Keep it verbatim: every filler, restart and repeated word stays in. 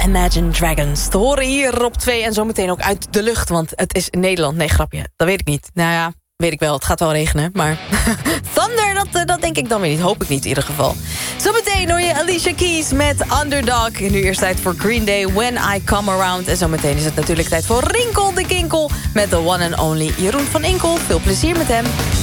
Imagine Dragons. Te horen hier op twee en zometeen ook uit de lucht. Want het is Nederland. Nee, grapje. Dat weet ik niet. Nou ja, weet ik wel. Het gaat wel regenen. Maar thunder, dat, dat denk ik dan weer niet. Hoop ik niet in ieder geval. Zometeen hoor je Alicia Keys met Underdog. En nu eerst tijd voor Green Day, When I Come Around. En zometeen is het natuurlijk tijd voor Rinkel de Kinkel met the one and only Jeroen van Inkel. Veel plezier met hem.